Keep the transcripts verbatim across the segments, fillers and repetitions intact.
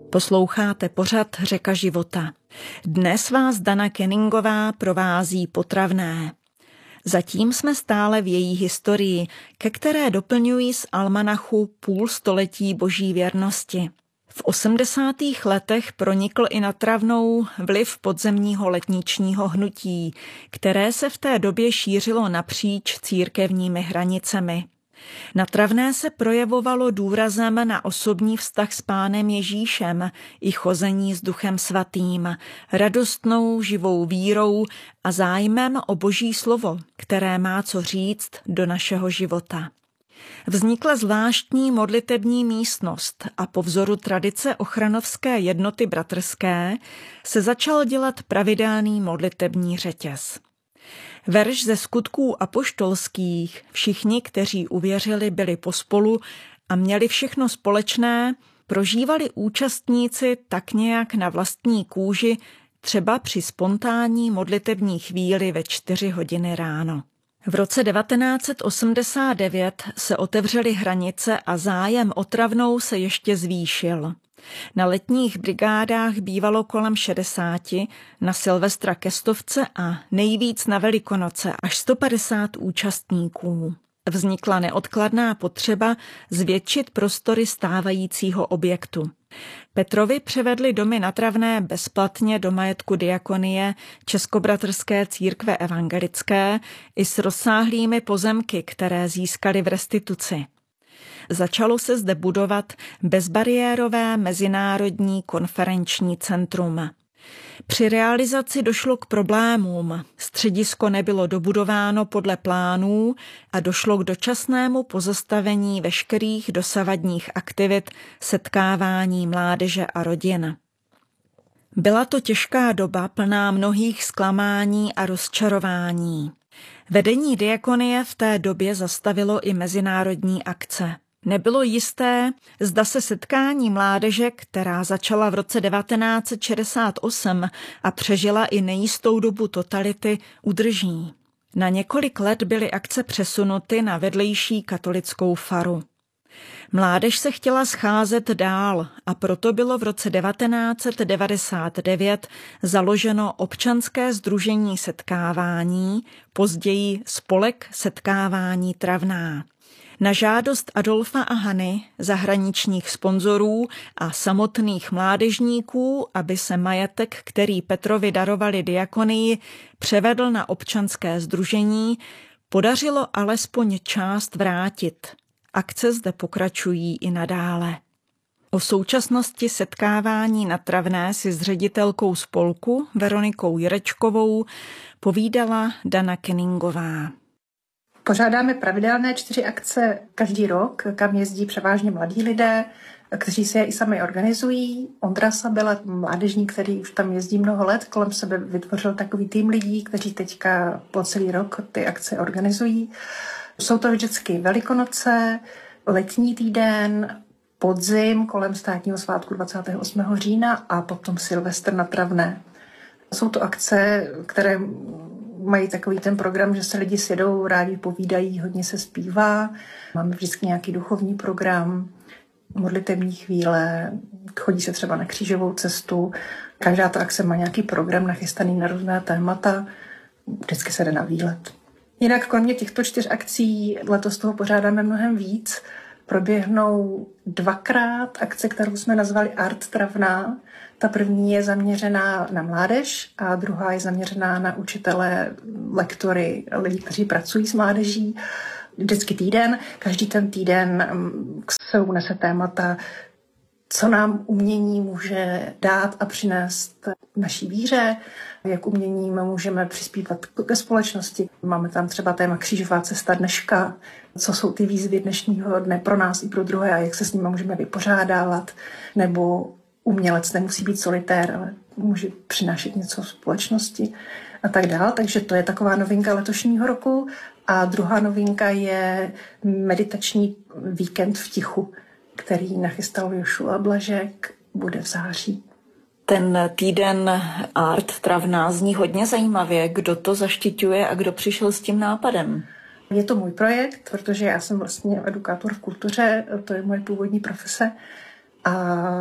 Posloucháte pořad Řeka života. Dnes vás Dana Kenningová provází po Travné. Zatím jsme stále v její historii, ke které doplňují z almanachu půl století boží věrnosti. V osmdesátých letech pronikl i na Travnou vliv podzemního letničního hnutí, které se v té době šířilo napříč církevními hranicemi. Na Travné se projevovalo důrazem na osobní vztah s Pánem Ježíšem i chození s Duchem Svatým, radostnou živou vírou a zájmem o Boží slovo, které má co říct do našeho života. Vznikla zvláštní modlitební místnost a po vzoru tradice ochranovské jednoty bratrské se začal dělat pravidelný modlitební řetěz. Verš ze Skutků apoštolských, všichni, kteří uvěřili, byli pospolu a měli všechno společné, prožívali účastníci tak nějak na vlastní kůži, třeba při spontánní modlitební chvíli ve čtyři hodiny ráno. V roce devatenáct osmdesát devět se otevřely hranice a zájem o Travnou se ještě zvýšil. Na letních brigádách bývalo kolem šedesáti, na Silvestra ke stovce a nejvíc na Velikonoce až sto padesát účastníků. Vznikla neodkladná potřeba zvětšit prostory stávajícího objektu. Petrovi převedli domy na Travné bezplatně do majetku diakonie Českobratrské církve evangelické i s rozsáhlými pozemky, které získali v restituci. Začalo se zde budovat bezbariérové mezinárodní konferenční centrum. Při realizaci došlo k problémům. Středisko nebylo dobudováno podle plánů a došlo k dočasnému pozastavení veškerých dosavadních aktivit setkávání mládeže a rodin. Byla to těžká doba plná mnohých zklamání a rozčarování. Vedení diakonie v té době zastavilo i mezinárodní akce. Nebylo jisté, zda se setkání mládeže, která začala v roce devatenáct šedesát osm a přežila i nejistou dobu totality, udrží. Na několik let byly akce přesunuty na vedlejší katolickou faru. Mládež se chtěla scházet dál a proto bylo v roce devatenáct devadesát devět založeno občanské sdružení setkávání, později Spolek setkávání Travná. Na žádost Adolfa a Hany, zahraničních sponzorů a samotných mládežníků, aby se majetek, který Petrovi darovali diakonii, převedl na občanské sdružení, podařilo alespoň část vrátit. Akce zde pokračují i nadále. O současnosti setkávání na Travné si s ředitelkou spolku Veronikou Jirečkovou povídala Dana Kenningová. Pořádáme pravidelné čtyři akce každý rok, kam jezdí převážně mladí lidé, kteří si je i sami organizují. Ondra Sabila, mládežník, který už tam jezdí mnoho let, kolem sebe vytvořil takový tým lidí, kteří teďka po celý rok ty akce organizují. Jsou to vždycky Velikonoce, letní týden, podzim kolem státního svátku dvacátého osmého října a potom Silvestr na Travné. Jsou to akce, které mají takový ten program, že se lidi sjedou, rádi povídají, hodně se zpívá. Máme vždycky nějaký duchovní program, modlitební chvíle, chodí se třeba na křížovou cestu. Každá ta akce má nějaký program nachystaný na různé témata. Vždycky se jde na výlet. Jinak kromě těchto čtyř akcí letos toho pořádáme mnohem víc. Proběhnou dvakrát akce, kterou jsme nazvali Art Travná. Ta první je zaměřená na mládež a druhá je zaměřená na učitele, lektory, lidi, kteří pracují s mládeží. Vždycky týden, každý ten týden k sebou nese témata, co nám umění může dát a přinést naší víře, jak uměním můžeme přispívat ke společnosti. Máme tam třeba téma křížová cesta dneška, co jsou ty výzvy dnešního dne pro nás i pro druhé a jak se s nimi můžeme vypořádávat, nebo umělec nemusí být solitér, ale může přinášet něco v společnosti a tak dále. Takže to je taková novinka letošního roku. A druhá novinka je meditační víkend v tichu, který nachystal Jošua Blažek, bude v září. Ten týden Art Travná zní hodně zajímavě. Kdo to zaštiťuje a kdo přišel s tím nápadem? Je to můj projekt, protože já jsem vlastně edukátor v kultuře, to je moje původní profese. A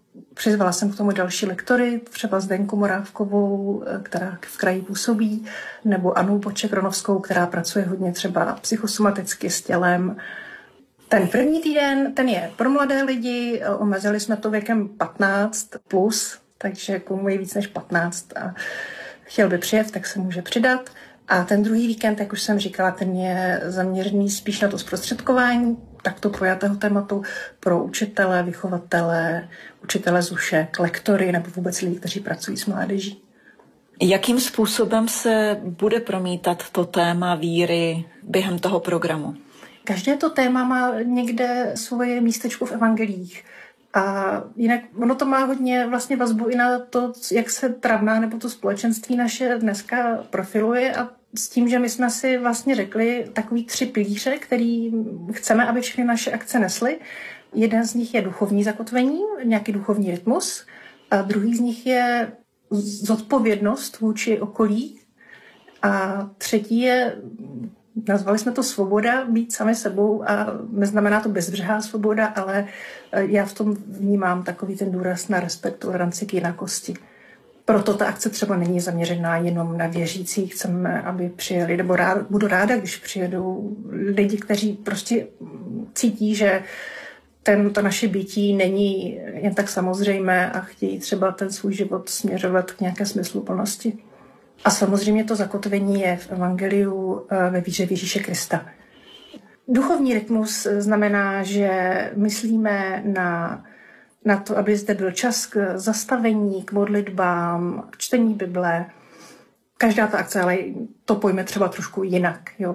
Přizvala jsem k tomu další lektory, třeba Zdenku Morávkovou, která v kraji působí, nebo Anu Poček-Ronovskou, která pracuje hodně třeba psychosomaticky s tělem. Ten první týden, ten je pro mladé lidi, omezili jsme to věkem patnáct plus, takže komu je víc než patnáct a chtěl by přijet, tak se může přidat. A ten druhý víkend, jak už jsem říkala, ten je zaměřený spíš na to zprostředkování takto pojatého tématu pro učitele, vychovatele, učitele zušek, lektory nebo vůbec lidi, kteří pracují s mládeží. Jakým způsobem se bude promítat to téma víry během toho programu? Každé to téma má někde svoje místečko v evangelích. A jinak ono to má hodně vlastně vazbu i na to, jak se travná nebo to společenství naše dneska profiluje a s tím, že my jsme si vlastně řekli takový tři pilíře, který chceme, aby všechny naše akce nesly. Jeden z nich je duchovní zakotvení, nějaký duchovní rytmus. A druhý z nich je zodpovědnost vůči okolí. A třetí je, nazvali jsme to svoboda, být sami sebou a neznamená to bezbřehá svoboda, ale já v tom vnímám takový ten důraz na respekt, toleranci k jinakosti. Proto ta akce třeba není zaměřená jenom na věřící, chceme, aby přijeli, nebo rád, budu ráda, když přijedou lidi, kteří prostě cítí, že ten, to naše bytí není jen tak samozřejmé a chtějí třeba ten svůj život směřovat k nějaké smysluplnosti. A samozřejmě to zakotvení je v evangeliu ve víře v Ježíše Krista. Duchovní rytmus znamená, že myslíme na, na to, aby zde byl čas k zastavení, k modlitbám, k čtení Bible. Každá ta akce, ale to pojme třeba trošku jinak. Jo.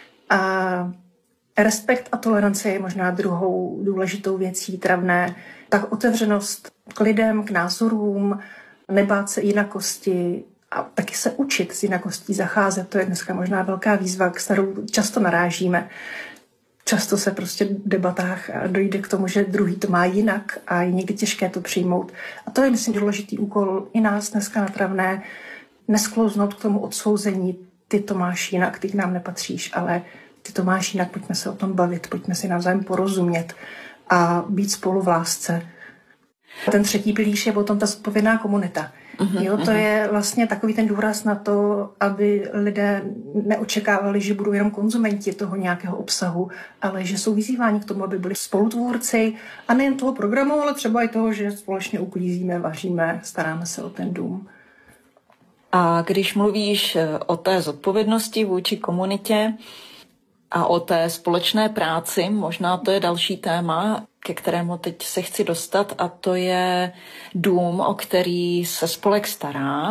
A respekt a tolerance je možná druhou důležitou věcí travné. Tak otevřenost k lidem, k názorům, nebát se jinakosti, a taky se učit s jinakostí zacházet, to je dneska možná velká výzva, kterou často narážíme. Často se prostě v debatách dojde k tomu, že druhý to má jinak a je někdy těžké to přijmout. A to je, myslím, důležitý úkol i nás dneska na travné, nesklouznout k tomu odsouzení, ty to máš jinak, ty k nám nepatříš, ale ty to máš jinak, pojďme se o tom bavit, pojďme si navzájem porozumět a být spolu v lásce. Ten třetí pilíř je potom ta zodpovědná komunita. Uhum, jo, to uhum. je vlastně takový ten důraz na to, aby lidé neočekávali, že budou jenom konzumenti toho nějakého obsahu, ale že jsou vyzýváni k tomu, aby byli spolutvůrci a nejen toho programu, ale třeba i toho, že společně uklízíme, vaříme, staráme se o ten dům. A když mluvíš o té zodpovědnosti vůči komunitě a o té společné práci, možná to je další téma, ke kterému teď se chci dostat, a to je dům, o který se spolek stará.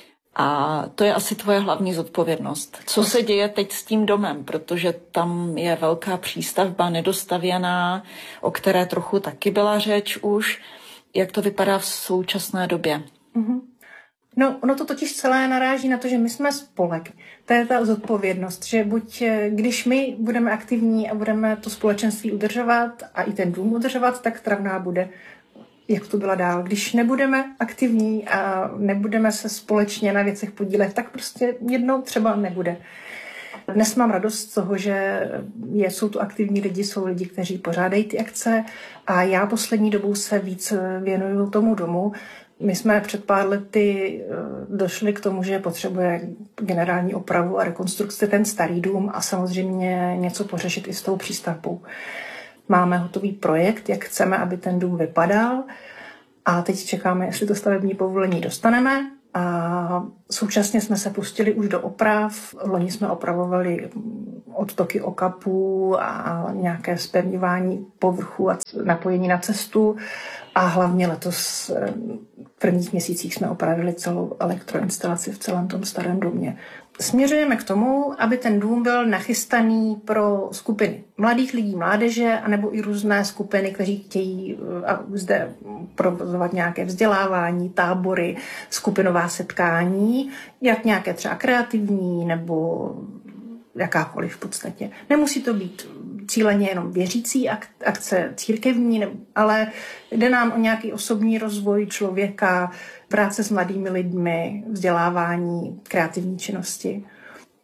A to je asi tvoje hlavní zodpovědnost. Co se děje teď s tím domem? Protože tam je velká přístavba nedostavěná, o které trochu taky byla řeč už. Jak to vypadá v současné době? Mm-hmm. No, ono to totiž celé naráží na to, že my jsme spolek. To je ta zodpovědnost, že buď když my budeme aktivní a budeme to společenství udržovat a i ten dům udržovat, tak travná bude, jak to byla dál. Když nebudeme aktivní a nebudeme se společně na věcech podílet, tak prostě jednou třeba nebude. Dnes mám radost z toho, že jsou tu aktivní lidi, jsou lidi, kteří pořádají ty akce a já poslední dobou se víc věnuju tomu domu. My jsme před pár lety došli k tomu, že potřebuje generální opravu a rekonstrukci ten starý dům a samozřejmě něco pořešit i s tou přístavbou. Máme hotový projekt, jak chceme, aby ten dům vypadal a teď čekáme, jestli to stavební povolení dostaneme. A současně jsme se pustili už do oprav. Loni jsme opravovali odtoky okapů a nějaké zpevňování povrchu a napojení na cestu. A hlavně letos v prvních měsících jsme opravili celou elektroinstalaci v celém tom starém domě. Směřujeme k tomu, aby ten dům byl nachystaný pro skupiny mladých lidí, mládeže, anebo i různé skupiny, kteří chtějí zde provozovat nějaké vzdělávání, tábory, skupinová setkání, jak nějaké třeba kreativní nebo jakákoliv v podstatě. Nemusí to být cíleně jenom věřící akce církevní, ale jde nám o nějaký osobní rozvoj člověka, práce s mladými lidmi, vzdělávání, kreativní činnosti.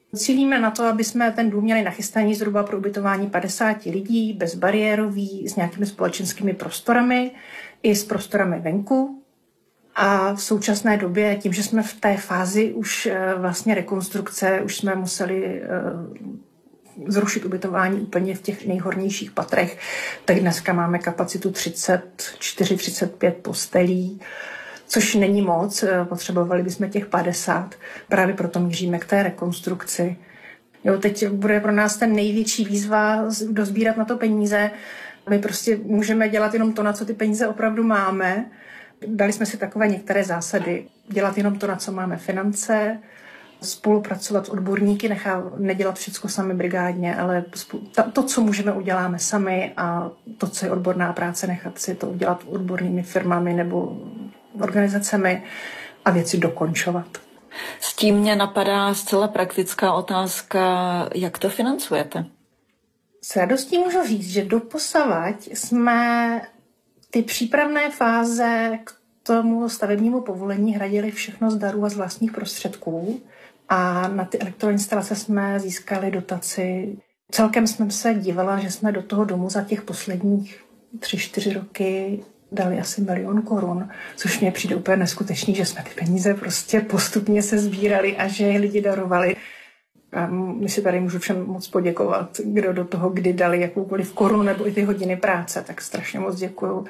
Cílíme na to, aby jsme ten dům měli nachystaný zhruba pro ubytování padesát lidí, bezbariérový, s nějakými společenskými prostorami i s prostorami venku. A v současné době, tím, že jsme v té fázi už vlastně rekonstrukce, už jsme museli zrušit ubytování úplně v těch nejhornějších patrech, tak dneska máme kapacitu třicet čtyři třicet pět postelí, což není moc, potřebovali bychom těch padesát. Právě proto míříme k té rekonstrukci. Jo, teď bude pro nás ten největší výzva dozbírat na to peníze. My prostě můžeme dělat jenom to, na co ty peníze opravdu máme. Dali jsme si takové některé zásady. Dělat jenom to, na co máme finance, spolupracovat s odborníky, nechá, nedělat všechno sami brigádně, ale to, co můžeme, uděláme sami a to, co je odborná práce, nechat si to udělat odbornými firmami nebo organizacemi a věci dokončovat. S tím mě napadá zcela praktická otázka, jak to financujete? S radostí můžu říct, že doposavať jsme ty přípravné fáze k tomu stavebnímu povolení hradili všechno z darů a z vlastních prostředků a na ty elektroinstalace jsme získali dotaci. Celkem jsem se dívala, že jsme do toho domu za těch posledních tři, čtyři roky dali asi milion korun, což mně přijde úplně neskutečný, že jsme ty peníze prostě postupně se sbírali a že je lidi darovali. A my si tady můžu všem moc poděkovat, kdo do toho kdy dali jakoukoliv korunu nebo i ty hodiny práce, tak strašně moc děkuju.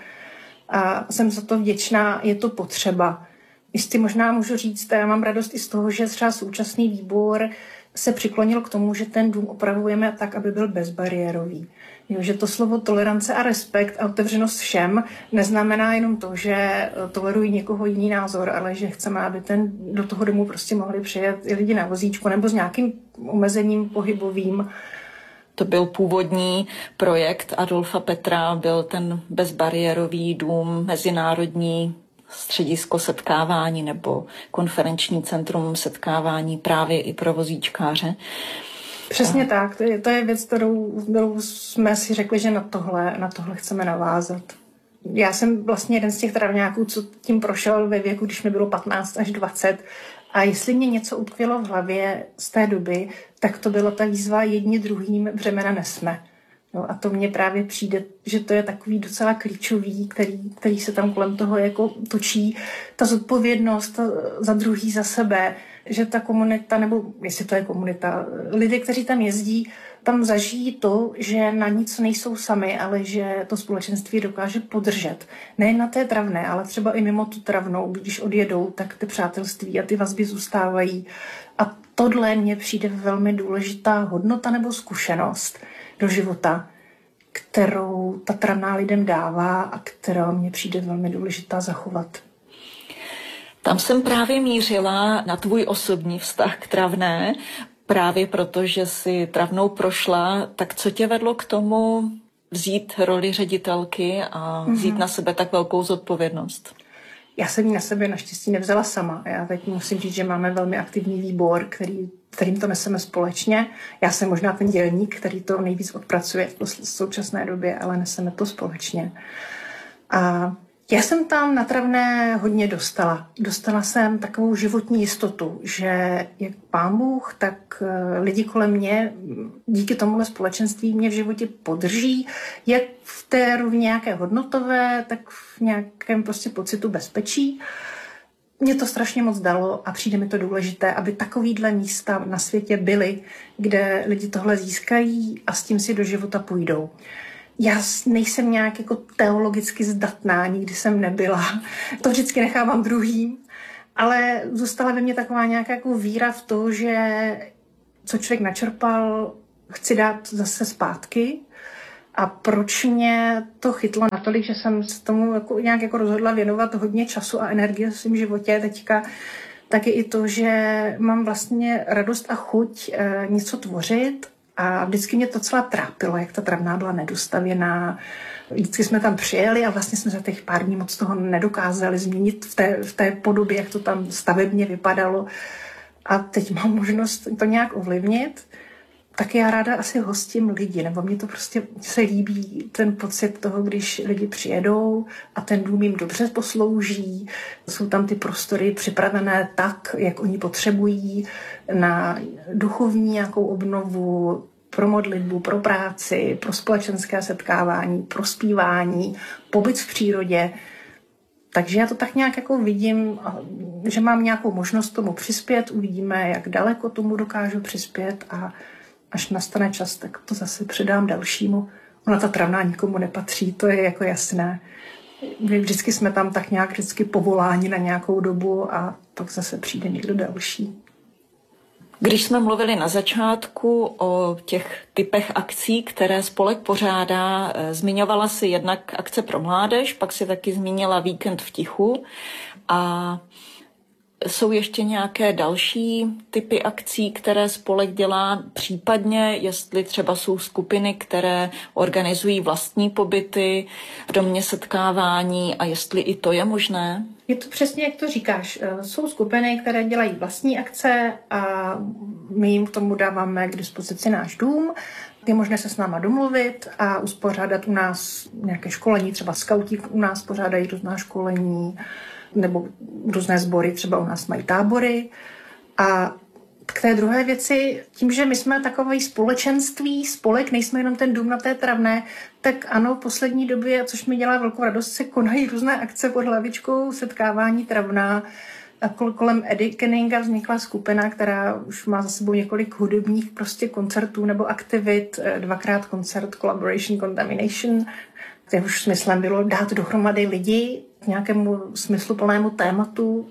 A jsem za to vděčná, je to potřeba. Jestli možná můžu říct, já mám radost i z toho, že třeba současný výbor se přiklonil k tomu, že ten dům opravujeme tak, aby byl bezbariérový. Jo, že to slovo tolerance a respekt a otevřenost všem neznamená jenom to, že tolerují někoho jiný názor, ale že chceme, aby ten, do toho domu prostě mohli přijet i lidi na vozíčku nebo s nějakým omezením pohybovým. To byl původní projekt Adolfa Petra, byl ten bezbariérový dům, mezinárodní středisko setkávání nebo konferenční centrum setkávání právě i pro vozíčkáře. Přesně tak, to je, to je věc, kterou, kterou jsme si řekli, že na tohle, na tohle chceme navázat. Já jsem vlastně jeden z těch travňáků, co tím prošel ve věku, když mi bylo patnáct až dvacet. A jestli mě něco utkvělo v hlavě z té doby, tak to byla ta výzva jedni druhým břemena nesme. No a to mně právě přijde, že to je takový docela klíčový, který, který se tam kolem toho jako točí. Ta zodpovědnost za druhý, za sebe, že ta komunita, nebo jestli to je komunita, lidé, kteří tam jezdí, tam zažijí to, že na nic nejsou sami, ale že to společenství dokáže podržet. Nejen na té travné, ale třeba i mimo tu travnou, když odjedou, tak ty přátelství a ty vazby zůstávají. A tohle mně přijde velmi důležitá hodnota nebo zkušenost do života, kterou ta travná lidem dává a která mně přijde velmi důležitá zachovat. Tam jsem právě mířila na tvůj osobní vztah k travné, právě proto, že jsi travnou prošla, tak co tě vedlo k tomu vzít roli ředitelky a vzít mm-hmm. na sebe tak velkou zodpovědnost? Já jsem ji na sebe naštěstí nevzala sama. Já teď musím říct, že máme velmi aktivní výbor, který, kterým to neseme společně. Já jsem možná ten dělník, který to nejvíc odpracuje v současné době, ale neseme to společně. A já jsem tam na travné hodně dostala. Dostala jsem takovou životní jistotu, že jak Pán Bůh, tak lidi kolem mě díky tomuhle společenství mě v životě podrží, jak v té rovně nějaké hodnotové, tak v nějakém prostě pocitu bezpečí. Mě to strašně moc dalo a přijde mi to důležité, aby takovýhle místa na světě byly, kde lidi tohle získají a s tím si do života půjdou. Já nejsem nějak jako teologicky zdatná, nikdy jsem nebyla. To vždycky nechávám druhým. Ale zůstala ve mně taková nějaká jako víra v to, že co člověk načerpal, chci dát zase zpátky. A proč mě to chytlo natolik, že jsem se tomu jako nějak jako rozhodla věnovat hodně času a energie v svém životě teďka, tak je i to, že mám vlastně radost a chuť e, něco tvořit. A vždycky mě to celá trápilo, jak ta travná byla nedostavěná. Vždycky jsme tam přijeli a vlastně jsme za těch pár dní moc toho nedokázali změnit v té, v té podobě, jak to tam stavebně vypadalo. A teď mám možnost to nějak ovlivnit. Tak já ráda asi hostím lidi, nebo mě to prostě se líbí ten pocit toho, když lidi přijedou a ten dům jim dobře poslouží. Jsou tam ty prostory připravené tak, jak oni potřebují, na duchovní nějakou obnovu, pro modlitbu, pro práci, pro společenské setkávání, pro zpívání, pobyt v přírodě. Takže já to tak nějak jako vidím, že mám nějakou možnost tomu přispět, uvidíme, jak daleko tomu dokážu přispět a až nastane čas, tak to zase předám dalšímu. Ona ta travná nikomu nepatří, to je jako jasné. My vždycky jsme tam tak nějak vždycky povoláni na nějakou dobu a pak zase přijde někdo další. Když jsme mluvili na začátku o těch typech akcí, které spolek pořádá, zmiňovala si jednak akce pro mládež, pak si taky zmínila víkend v tichu a jsou ještě nějaké další typy akcí, které spolek dělá, případně jestli třeba jsou skupiny, které organizují vlastní pobyty v domě setkávání a jestli i to je možné? Je to přesně, jak to říkáš. Jsou skupiny, které dělají vlastní akce a my jim k tomu dáváme k dispozici náš dům. Je možné se s náma domluvit a uspořádat u nás nějaké školení, třeba skauti u nás pořádají různá školení, nebo různé sbory, třeba u nás mají tábory. A k té druhé věci, tím, že my jsme takové společenství, spolek, nejsme jenom ten dům na té Travné, tak ano, v poslední době, což mi dělá velkou radost, se konají různé akce pod hlavičkou Setkávání Travná. A kolem Eddie Kenninga vznikla skupina, která už má za sebou několik hudebních prostě koncertů nebo aktivit, dvakrát koncert Collaboration Contamination, jehož smyslem bylo dát dohromady lidi k nějakému smysluplnému tématu.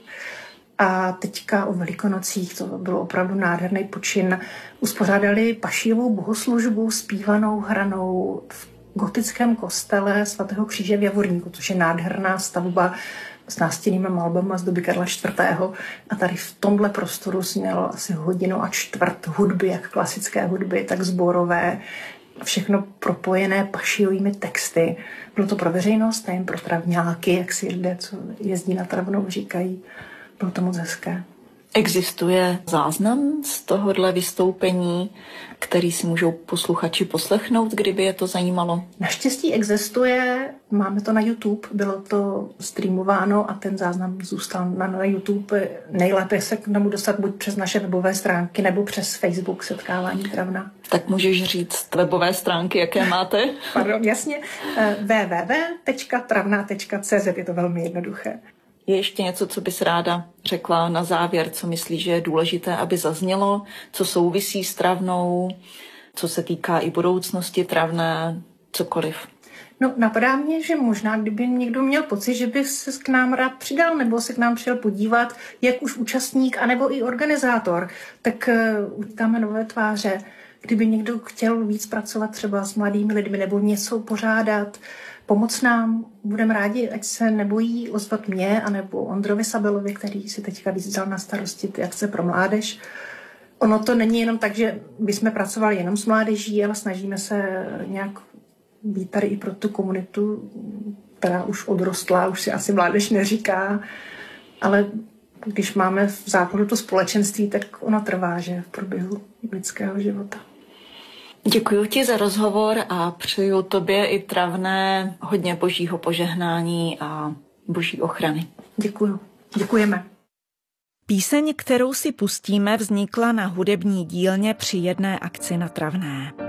A teďka o Velikonocích, to bylo opravdu nádherný počin, uspořádali pašijovou bohoslužbu zpívanou, hranou v gotickém kostele svatého kříže v Javorníku, což je nádherná stavba s nástěnnými malbama z doby Karla čtvrtého. A tady v tomhle prostoru smělo asi hodinu a čtvrt hudby, jak klasické hudby, tak sborové, všechno propojené pašijovými texty. Bylo to pro veřejnost, nejen pro travňáky, jak si lidé, co jezdí na Travnou, říkají. Bylo to moc hezké. Existuje záznam z tohohle vystoupení, který si můžou posluchači poslechnout, kdyby je to zajímalo? Naštěstí existuje, máme to na YouTube, bylo to streamováno a ten záznam zůstal na, na YouTube. Nejlépe se k tomu dostat buď přes naše webové stránky nebo přes Facebook Setkávání Travna. Tak můžeš říct webové stránky, jaké máte? Pardon, jasně. w w w tečka travna tečka c z je to velmi jednoduché. Je ještě něco, co bys ráda řekla na závěr, co myslíš, že je důležité, aby zaznělo, co souvisí s Travnou, co se týká i budoucnosti Travné, cokoliv? No, napadá mě, že možná, kdyby někdo měl pocit, že by se k nám rád přidal nebo se k nám přijel podívat, jak už účastník, anebo i organizátor, tak uh, uvítáme nové tváře. Kdyby někdo chtěl víc pracovat třeba s mladými lidmi nebo něco pořádat, pomoct nám, budeme rádi, ať se nebojí ozvat mě, anebo Ondrovi Sabelovi, který si teďka víc dal na starosti ty akce pro mládež. Ono to není jenom tak, že bychom pracovali jenom s mládeží, ale snažíme se nějak být tady i pro tu komunitu, která už odrostla, už si asi mládež neříká, ale když máme v základu to společenství, tak ono trvá, že v průběhu lidského života. Děkuji ti za rozhovor a přeju tobě i Travné hodně božího požehnání a boží ochrany. Děkuji. Děkujeme. Píseň, kterou si pustíme, vznikla na hudební dílně při jedné akci na Travné.